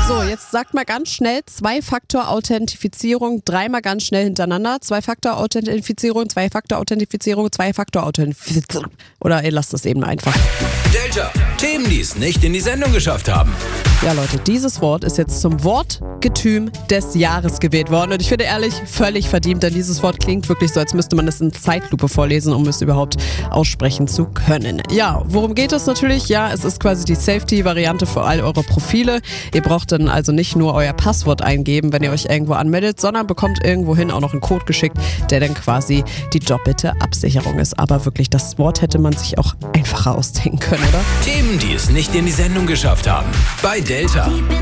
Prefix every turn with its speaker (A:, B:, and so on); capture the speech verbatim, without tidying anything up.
A: So, jetzt sagt mal ganz schnell Zwei-Faktor-Authentifizierung, dreimal ganz schnell hintereinander. Zwei-Faktor-Authentifizierung, Zwei-Faktor-Authentifizierung, Zwei-Faktor-Authentifizierung. Oder ihr lasst es eben einfach.
B: Delta, Themen, die es nicht in die Sendung geschafft haben.
A: Ja Leute, dieses Wort ist jetzt zum Wortgetüm des Jahres gewählt worden. Und ich finde ehrlich, völlig verdient, denn dieses Wort klingt wirklich so, als müsste man es in Zeitlupe vorlesen, um es überhaupt aussprechen zu können. Ja, worum geht es natürlich? Ja, es ist quasi die Safety-Variante für all eure Profile. Ihr braucht dann also nicht nur euer Passwort eingeben, wenn ihr euch irgendwo anmeldet, sondern bekommt irgendwohin auch noch einen Code geschickt, der dann quasi die doppelte Absicherung ist. Aber wirklich, das Wort hätte man sich auch einfacher ausdenken können, oder?
B: Themen, die es nicht in die Sendung geschafft haben. Bei Delta.